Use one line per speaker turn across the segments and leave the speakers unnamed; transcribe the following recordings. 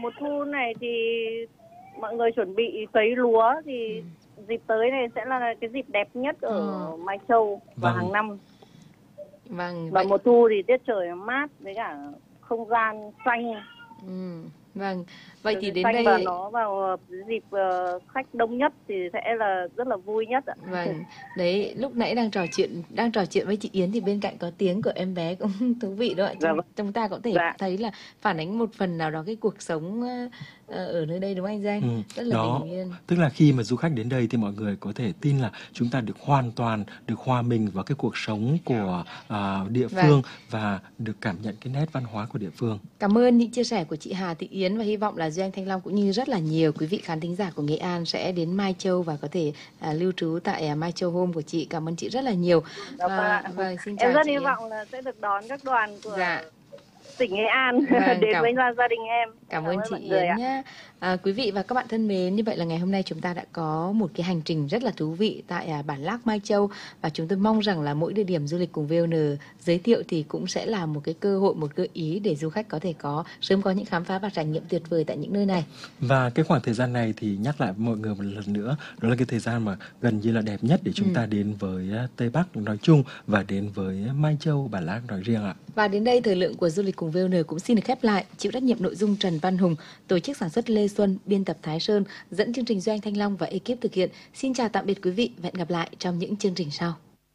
Mùa thu này thì mọi người chuẩn bị cấy lúa thì dịp tới này sẽ là cái dịp đẹp nhất ở Mai Châu và hàng năm.
Vâng.
Và mùa thu thì tiết trời mát với cả không gian xanh.
Vâng. Vậy thì đến
xanh
đây
và nó vào dịp khách đông nhất thì sẽ là rất là vui nhất ạ.
Vâng. Đấy, lúc nãy đang trò chuyện với chị Yến thì bên cạnh có tiếng của em bé cũng thú vị đó ạ. Chúng ta có thể thấy là phản ánh một phần nào đó cái cuộc sống ở nơi đây đúng không anh Danh? Rất là bình yên.
Tức là khi mà du khách đến đây thì mọi người có thể tin là chúng ta được hoàn toàn được hòa mình vào cái cuộc sống của địa phương và được cảm nhận cái nét văn hóa của địa phương.
Cảm ơn những chia sẻ của chị Hà Thị Yến và hy vọng là Duy Anh Thanh Long cũng như rất là nhiều quý vị khán thính giả của Nghệ An sẽ đến Mai Châu và có thể lưu trú tại Mai Châu Home của chị. Cảm ơn chị rất là nhiều.
Vâng, xin chào em rất hy vọng là sẽ được đón các đoàn của tỉnh Nghệ An đến với gia đình em.
Cảm ơn chị Yến nhé. Quý vị và các bạn thân mến, như vậy là ngày hôm nay chúng ta đã có một cái hành trình rất là thú vị tại bản Lác Mai Châu và chúng tôi mong rằng là mỗi địa điểm du lịch cùng VON giới thiệu thì cũng sẽ là một cái cơ hội, một gợi ý để du khách có thể sớm có những khám phá và trải nghiệm tuyệt vời tại những nơi này.
Và cái khoảng thời gian này thì nhắc lại mọi người một lần nữa, đó là cái thời gian mà gần như là đẹp nhất để chúng ta đến với Tây Bắc nói chung và đến với Mai Châu, bản Lác nói riêng ạ.
Và đến đây thời lượng của du lịch cùng VON cũng xin được khép lại. Chịu trách nhiệm nội dung Trần Văn Hùng, tổ chức sản xuất Lê Xuân, biên tập Thái Sơn, dẫn chương trình Duy Anh Thanh Long và ekip thực hiện. Xin chào tạm biệt quý vị và hẹn gặp lại trong những chương trình sau.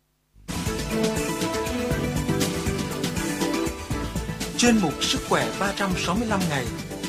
Chuyên mục Sức khỏe 365 ngày.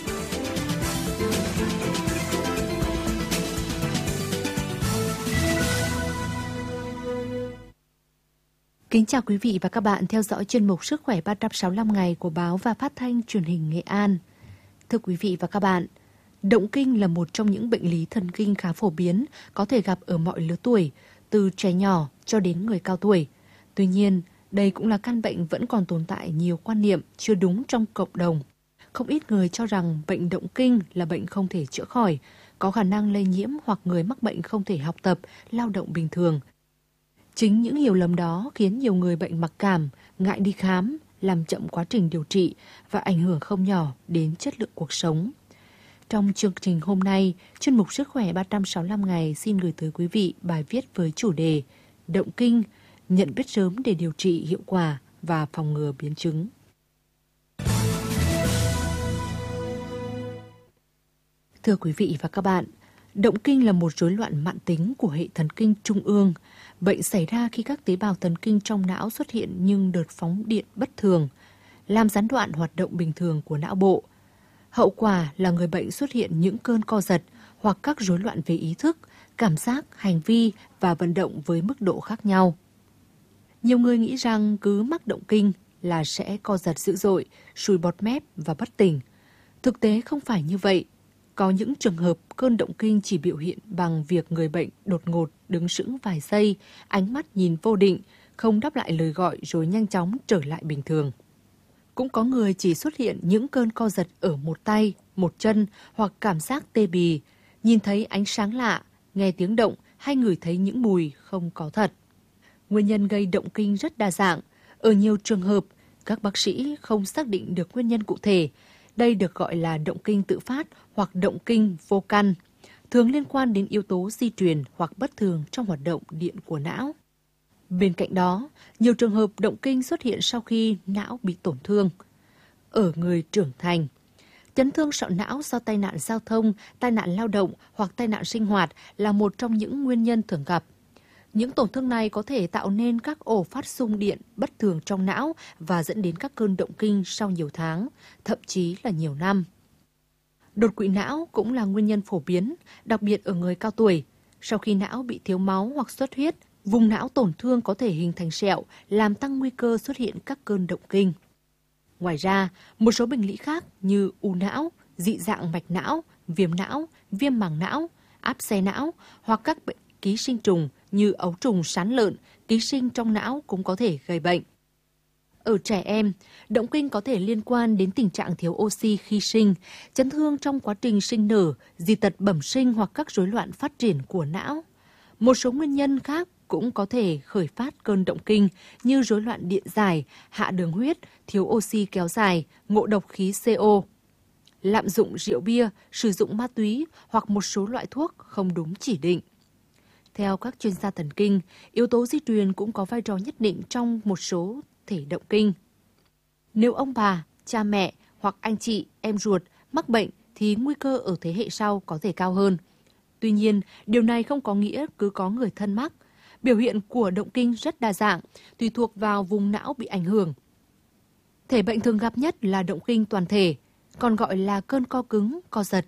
Kính chào quý vị và các bạn theo dõi chuyên mục Sức khỏe 365 ngày của báo và phát thanh truyền hình Nghệ An. Thưa quý vị và các bạn, động kinh là một trong những bệnh lý thần kinh khá phổ biến, có thể gặp ở mọi lứa tuổi, từ trẻ nhỏ cho đến người cao tuổi. Tuy nhiên, đây cũng là căn bệnh vẫn còn tồn tại nhiều quan niệm chưa đúng trong cộng đồng. Không ít người cho rằng bệnh động kinh là bệnh không thể chữa khỏi, có khả năng lây nhiễm hoặc người mắc bệnh không thể học tập, lao động bình thường. Chính những hiểu lầm đó khiến nhiều người bệnh mặc cảm, ngại đi khám, làm chậm quá trình điều trị và ảnh hưởng không nhỏ đến chất lượng cuộc sống. Trong chương trình hôm nay, chuyên mục Sức khỏe 365 ngày xin gửi tới quý vị bài viết với chủ đề Động kinh, nhận biết sớm để điều trị hiệu quả và phòng ngừa biến chứng. Thưa quý vị và các bạn, động kinh là một rối loạn mãn tính của hệ thần kinh trung ương. Bệnh xảy ra khi các tế bào thần kinh trong não xuất hiện nhưng đợt phóng điện bất thường, làm gián đoạn hoạt động bình thường của não bộ. Hậu quả là người bệnh xuất hiện những cơn co giật hoặc các rối loạn về ý thức, cảm giác, hành vi và vận động với mức độ khác nhau. Nhiều người nghĩ rằng cứ mắc động kinh là sẽ co giật dữ dội, sùi bọt mép và bất tỉnh. Thực tế không phải như vậy. Có những trường hợp cơn động kinh chỉ biểu hiện bằng việc người bệnh đột ngột đứng sững vài giây, ánh mắt nhìn vô định, không đáp lại lời gọi rồi nhanh chóng trở lại bình thường. Cũng có người chỉ xuất hiện những cơn co giật ở một tay, một chân hoặc cảm giác tê bì, nhìn thấy ánh sáng lạ, nghe tiếng động hay ngửi thấy những mùi không có thật. Nguyên nhân gây động kinh rất đa dạng. Ở nhiều trường hợp, các bác sĩ không xác định được nguyên nhân cụ thể. Đây được gọi là động kinh tự phát hoặc động kinh vô căn, thường liên quan đến yếu tố di truyền hoặc bất thường trong hoạt động điện của não. Bên cạnh đó, nhiều trường hợp động kinh xuất hiện sau khi não bị tổn thương. Ở người trưởng thành, chấn thương sọ não do tai nạn giao thông, tai nạn lao động hoặc tai nạn sinh hoạt là một trong những nguyên nhân thường gặp. Những tổn thương này có thể tạo nên các ổ phát xung điện bất thường trong não và dẫn đến các cơn động kinh sau nhiều tháng, thậm chí là nhiều năm. Đột quỵ não cũng là nguyên nhân phổ biến, đặc biệt ở người cao tuổi. Sau khi não bị thiếu máu hoặc xuất huyết, vùng não tổn thương có thể hình thành sẹo, làm tăng nguy cơ xuất hiện các cơn động kinh. Ngoài ra, một số bệnh lý khác như u não, dị dạng mạch não, viêm màng não, áp xe não hoặc các bệnh ký sinh trùng như ấu trùng sán lợn, ký sinh trong não cũng có thể gây bệnh. Ở trẻ em, động kinh có thể liên quan đến tình trạng thiếu oxy khi sinh, chấn thương trong quá trình sinh nở, dị tật bẩm sinh hoặc các rối loạn phát triển của não. Một số nguyên nhân khác cũng có thể khởi phát cơn động kinh như rối loạn điện giải, hạ đường huyết, thiếu oxy kéo dài, ngộ độc khí CO. lạm dụng rượu bia, sử dụng ma túy hoặc một số loại thuốc không đúng chỉ định. Theo các chuyên gia thần kinh, yếu tố di truyền cũng có vai trò nhất định trong một số thể động kinh. Nếu ông bà, cha mẹ hoặc anh chị, em ruột mắc bệnh thì nguy cơ ở thế hệ sau có thể cao hơn. Tuy nhiên, điều này không có nghĩa cứ có người thân mắc. Biểu hiện của động kinh rất đa dạng, tùy thuộc vào vùng não bị ảnh hưởng. Thể bệnh thường gặp nhất là động kinh toàn thể, còn gọi là cơn co cứng, co giật.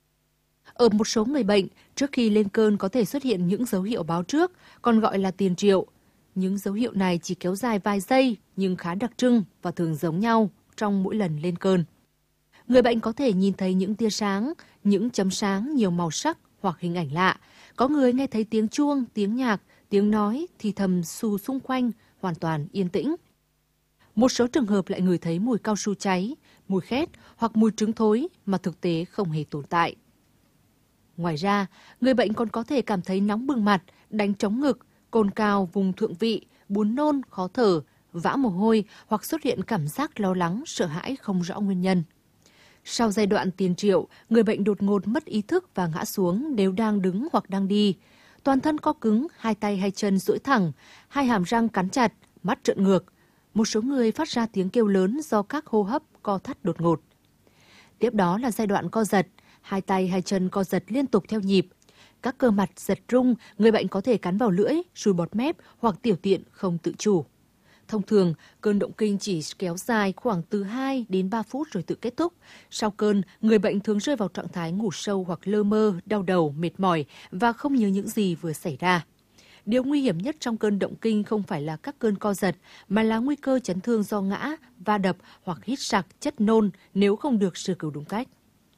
Ở một số người bệnh, trước khi lên cơn có thể xuất hiện những dấu hiệu báo trước, còn gọi là tiền triệu. Những dấu hiệu này chỉ kéo dài vài giây nhưng khá đặc trưng và thường giống nhau trong mỗi lần lên cơn. Người bệnh có thể nhìn thấy những tia sáng, những chấm sáng nhiều màu sắc hoặc hình ảnh lạ. Có người nghe thấy tiếng chuông, tiếng nhạc, tiếng nói, thì thầm xù xung quanh, hoàn toàn yên tĩnh. Một số trường hợp lại ngửi thấy mùi cao su cháy, mùi khét hoặc mùi trứng thối mà thực tế không hề tồn tại. Ngoài ra, người bệnh còn có thể cảm thấy nóng bừng mặt, đánh trống ngực, cồn cào vùng thượng vị, buồn nôn, khó thở, vã mồ hôi hoặc xuất hiện cảm giác lo lắng, sợ hãi không rõ nguyên nhân. Sau giai đoạn tiền triệu, người bệnh đột ngột mất ý thức và ngã xuống nếu đang đứng hoặc đang đi. Toàn thân co cứng, hai tay hai chân duỗi thẳng, hai hàm răng cắn chặt, mắt trợn ngược. Một số người phát ra tiếng kêu lớn do các hô hấp co thắt đột ngột. Tiếp đó là giai đoạn co giật, hai tay hai chân co giật liên tục theo nhịp. Các cơ mặt giật rung, người bệnh có thể cắn vào lưỡi, sùi bọt mép hoặc tiểu tiện không tự chủ. Thông thường, cơn động kinh chỉ kéo dài khoảng từ 2 đến 3 phút rồi tự kết thúc. Sau cơn, người bệnh thường rơi vào trạng thái ngủ sâu hoặc lơ mơ, đau đầu, mệt mỏi và không nhớ những gì vừa xảy ra. Điều nguy hiểm nhất trong cơn động kinh không phải là các cơn co giật, mà là nguy cơ chấn thương do ngã, va đập hoặc hít sặc, chất nôn nếu không được sơ cứu đúng cách.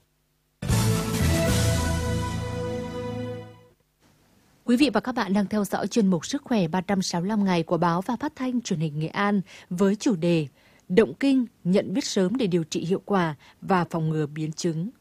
Quý vị và các bạn đang theo dõi chuyên mục Sức khỏe 365 ngày của Báo và Phát thanh Truyền hình Nghệ An với chủ đề Động kinh, nhận biết sớm để điều trị hiệu quả và phòng ngừa biến chứng.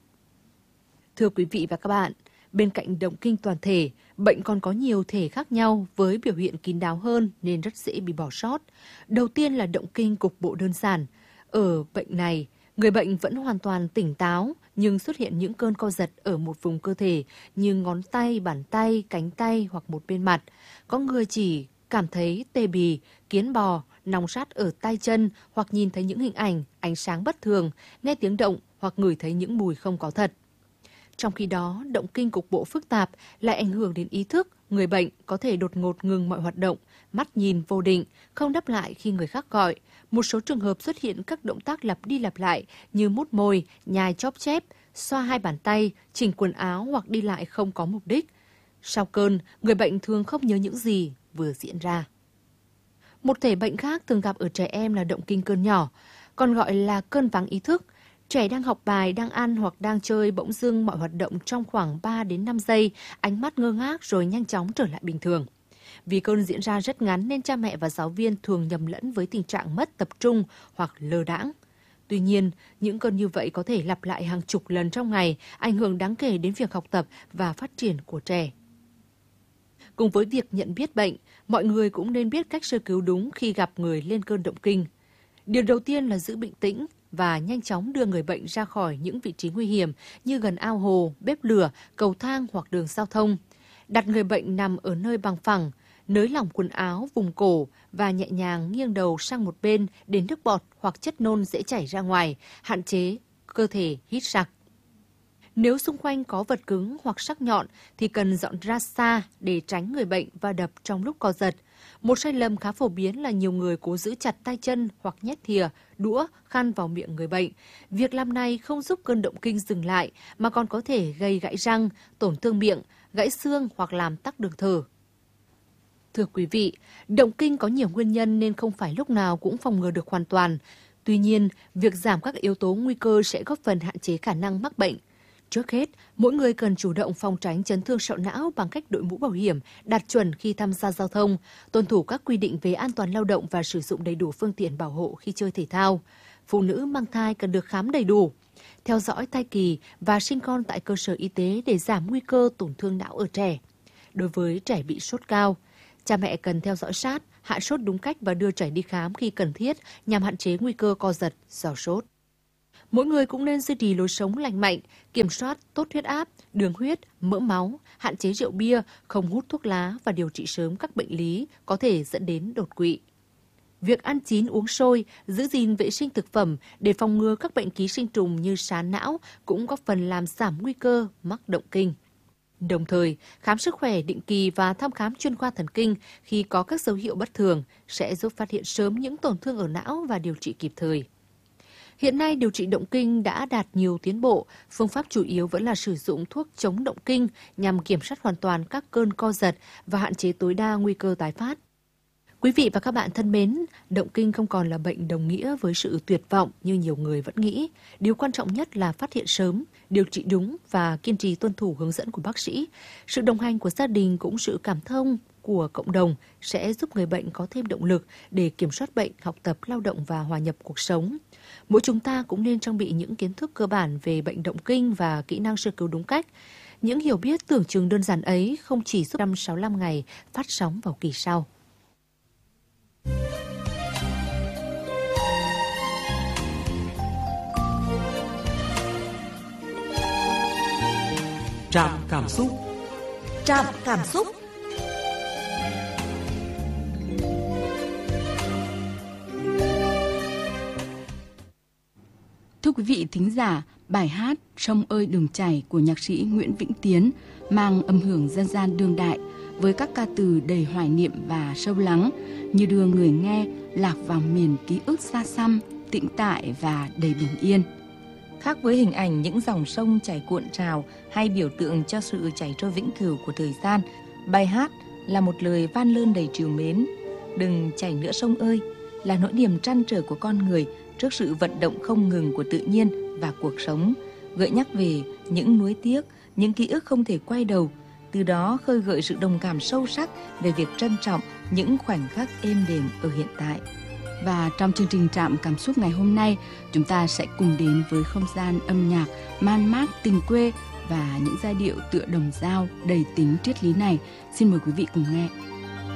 Thưa quý vị và các bạn, bên cạnh động kinh toàn thể, bệnh còn có nhiều thể khác nhau với biểu hiện kín đáo hơn nên rất dễ bị bỏ sót. Đầu tiên là động kinh cục bộ đơn giản. Ở bệnh này, người bệnh vẫn hoàn toàn tỉnh táo nhưng xuất hiện những cơn co giật ở một vùng cơ thể như ngón tay, bàn tay, cánh tay hoặc một bên mặt. Có người chỉ cảm thấy tê bì, kiến bò, nóng rát ở tay chân hoặc nhìn thấy những hình ảnh, ánh sáng bất thường, nghe tiếng động hoặc ngửi thấy những mùi không có thật. Trong khi đó, động kinh cục bộ phức tạp lại ảnh hưởng đến ý thức, người bệnh có thể đột ngột ngừng mọi hoạt động, mắt nhìn vô định, không đáp lại khi người khác gọi. Một số trường hợp xuất hiện các động tác lặp đi lặp lại như mút môi, nhai chóp chép, xoa hai bàn tay, chỉnh quần áo hoặc đi lại không có mục đích. Sau cơn, người bệnh thường không nhớ những gì vừa diễn ra. Một thể bệnh khác thường gặp ở trẻ em là động kinh cơn nhỏ, còn gọi là cơn vắng ý thức. Trẻ đang học bài, đang ăn hoặc đang chơi bỗng dưng mọi hoạt động trong khoảng 3 đến 5 giây, ánh mắt ngơ ngác rồi nhanh chóng trở lại bình thường. Vì cơn diễn ra rất ngắn nên cha mẹ và giáo viên thường nhầm lẫn với tình trạng mất tập trung hoặc lơ đãng. Tuy nhiên, những cơn như vậy có thể lặp lại hàng chục lần trong ngày, ảnh hưởng đáng kể đến việc học tập và phát triển của trẻ. Cùng với việc nhận biết bệnh, mọi người cũng nên biết cách sơ cứu đúng khi gặp người lên cơn động kinh. Điều đầu tiên là giữ bình tĩnh và nhanh chóng đưa người bệnh ra khỏi những vị trí nguy hiểm như gần ao hồ, bếp lửa, cầu thang hoặc đường giao thông. Đặt người bệnh nằm ở nơi bằng phẳng, nới lỏng quần áo, vùng cổ và nhẹ nhàng nghiêng đầu sang một bên để nước bọt hoặc chất nôn dễ chảy ra ngoài, hạn chế cơ thể hít sặc. Nếu xung quanh có vật cứng hoặc sắc nhọn thì cần dọn ra xa để tránh người bệnh va đập trong lúc co giật. Một sai lầm khá phổ biến là nhiều người cố giữ chặt tay chân hoặc nhét thìa, đũa, khăn vào miệng người bệnh. Việc làm này không giúp cơn động kinh dừng lại mà còn có thể gây gãy răng, tổn thương miệng, gãy xương hoặc làm tắc đường thở. Thưa quý vị, động kinh có nhiều nguyên nhân nên không phải lúc nào cũng phòng ngừa được hoàn toàn. Tuy nhiên, việc giảm các yếu tố nguy cơ sẽ góp phần hạn chế khả năng mắc bệnh. Trước hết, mỗi người cần chủ động phòng tránh chấn thương sọ não bằng cách đội mũ bảo hiểm, đạt chuẩn khi tham gia giao thông, tuân thủ các quy định về an toàn lao động và sử dụng đầy đủ phương tiện bảo hộ khi chơi thể thao. Phụ nữ mang thai cần được khám đầy đủ, theo dõi thai kỳ và sinh con tại cơ sở y tế để giảm nguy cơ tổn thương não ở trẻ. Đối với trẻ bị sốt cao, cha mẹ cần theo dõi sát, hạ sốt đúng cách và đưa trẻ đi khám khi cần thiết nhằm hạn chế nguy cơ co giật do sốt. Mỗi người cũng nên duy trì lối sống lành mạnh, kiểm soát tốt huyết áp, đường huyết, mỡ máu, hạn chế rượu bia, không hút thuốc lá và điều trị sớm các bệnh lý có thể dẫn đến đột quỵ. Việc ăn chín uống sôi, giữ gìn vệ sinh thực phẩm để phòng ngừa các bệnh ký sinh trùng như sán não cũng góp phần làm giảm nguy cơ mắc động kinh. Đồng thời, khám sức khỏe định kỳ và thăm khám chuyên khoa thần kinh khi có các dấu hiệu bất thường sẽ giúp phát hiện sớm những tổn thương ở não và điều trị kịp thời. Hiện nay, điều trị động kinh đã đạt nhiều tiến bộ, phương pháp chủ yếu vẫn là sử dụng thuốc chống động kinh nhằm kiểm soát hoàn toàn các cơn co giật và hạn chế tối đa nguy cơ tái phát. Quý vị và các bạn thân mến, động kinh không còn là bệnh đồng nghĩa với sự tuyệt vọng như nhiều người vẫn nghĩ. Điều quan trọng nhất là phát hiện sớm, điều trị đúng và kiên trì tuân thủ hướng dẫn của bác sĩ. Sự đồng hành của gia đình cũng sự cảm thông của cộng đồng sẽ giúp người bệnh có thêm động lực để kiểm soát bệnh, học tập, lao động và hòa nhập cuộc sống. Mỗi chúng ta cũng nên trang bị những kiến thức cơ bản về bệnh động kinh và kỹ năng sơ cứu đúng cách. Những hiểu biết tưởng chừng đơn giản ấy không chỉ giúp 165 ngày phát sóng vào kỳ sau.
Trạm cảm xúc.
Trạm cảm xúc.
Thưa quý vị thính giả, bài hát Sông ơi đừng chảy của nhạc sĩ Nguyễn Vĩnh Tiến mang âm hưởng dân gian đương đại với các ca từ đầy hoài niệm và sâu lắng, như đưa người nghe lạc vào miền ký ức xa xăm, tĩnh tại và đầy bình yên.
Khác với hình ảnh những dòng sông chảy cuộn trào hay biểu tượng cho sự chảy trôi vĩnh cửu của thời gian, bài hát là một lời van lơn đầy trìu mến. Đừng chảy nữa sông ơi là nỗi niềm trăn trở của con người trước sự vận động không ngừng của tự nhiên và cuộc sống, gợi nhắc về những nuối tiếc, những ký ức không thể quay đầu, từ đó khơi gợi sự đồng cảm sâu sắc về việc trân trọng những khoảnh khắc êm đềm ở hiện tại.
Và trong chương trình Trạm cảm xúc ngày hôm nay, chúng ta sẽ cùng đến với không gian âm nhạc man mác tình quê và những giai điệu tựa đồng dao đầy tính triết lý này. Xin mời quý vị cùng nghe.